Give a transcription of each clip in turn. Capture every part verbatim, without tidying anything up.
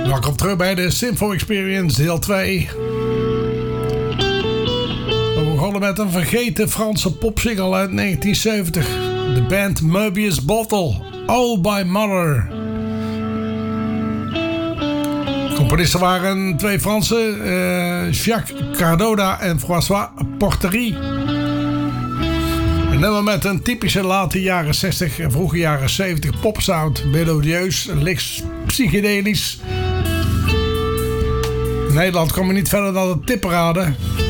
Welkom terug bij de Sinfo Experience deel twee. We begonnen met een vergeten Franse popsingle uit negentien zeventig. De band Mobius Bottle, All by Mother. Componisten waren twee Fransen, uh, Jacques Cardona en François Porterie. Een nummer met een typische late jaren zestig en vroege jaren zeventig popsound. Melodieus, licht psychedelisch. In Nederland kwam je niet verder dan de tipparade.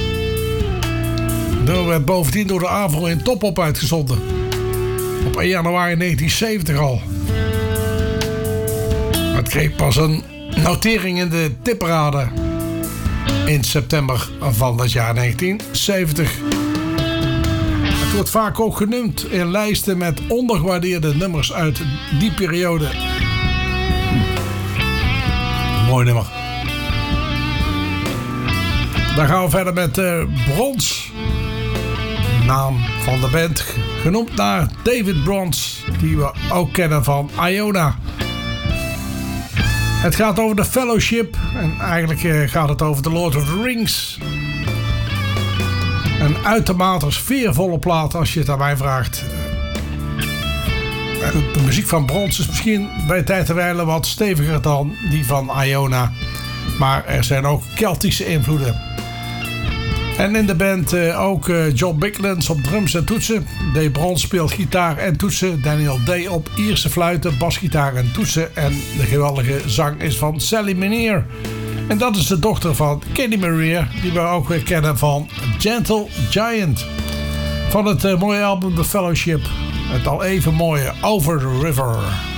Het nummer werd bovendien door de AVRO in Top-Op uitgezonden. Op één januari negentien zeventig al. Het kreeg pas een notering in de tipparade in september van dat jaar negentien zeventig. Het wordt vaak ook genoemd in lijsten met ondergewaardeerde nummers uit die periode. Mooi nummer. Dan gaan we verder met uh, Brons. Naam van de band genoemd naar David Brons, die we ook kennen van Iona. Het gaat over de Fellowship en eigenlijk uh, gaat het over The Lord of the Rings. Een uitermate sfeervolle plaat als je het aan mij vraagt. De muziek van Brons is misschien bij tijd en wijle wat steviger dan die van Iona. Maar er zijn ook Keltische invloeden. En in de band uh, ook uh, John Biglands op drums en toetsen. Dave Brons speelt gitaar en toetsen. Daniel Day op Ierse fluiten, basgitaar en toetsen. En de geweldige zang is van Sally Meneer. En dat is de dochter van Kenny Maria, die we ook weer kennen van Gentle Giant. Van het uh, mooie album The Fellowship. Het al even mooie Over the River.